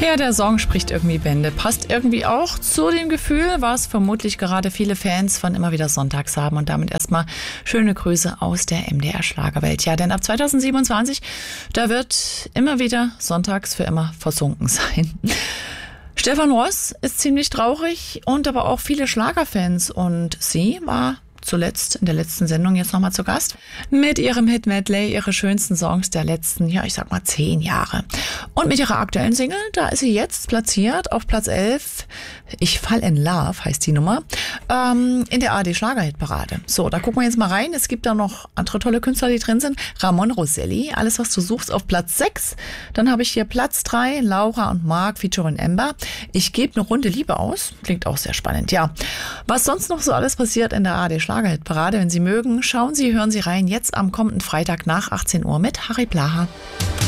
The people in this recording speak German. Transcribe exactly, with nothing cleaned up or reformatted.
Ja, der Song spricht irgendwie Bände. Passt irgendwie auch zu dem Gefühl, was vermutlich gerade viele Fans von Immer wieder Sonntags haben. Und damit erstmal schöne Grüße aus der M D R-Schlagerwelt. Ja, denn ab zweitausendsiebenundzwanzig, da wird immer wieder Sonntags für immer versunken sein. Stefan Ross ist ziemlich traurig und aber auch viele Schlagerfans. Und sie war zuletzt in der letzten Sendung jetzt nochmal zu Gast mit ihrem Hit-Medley, ihre schönsten Songs der letzten, ja, ich sag mal zehn Jahre. Und mit ihrer aktuellen Single, da ist sie jetzt platziert auf Platz elf. Ich fall in Love heißt die Nummer, ähm, in der A R D-Schlagerhitparade. So, da gucken wir jetzt mal rein. Es gibt da noch andere tolle Künstler, die drin sind. Ramon Roselli, Alles, was du suchst, auf Platz sechs. Dann habe ich hier Platz drei, Laura und Mark featuring Ember. Ich gebe eine Runde Liebe aus. Klingt auch sehr spannend, ja. Was sonst noch so alles passiert in der A R D-Schlagerhitparade, wenn Sie mögen, schauen Sie, hören Sie rein, jetzt am kommenden Freitag nach achtzehn Uhr mit Harry Blaha.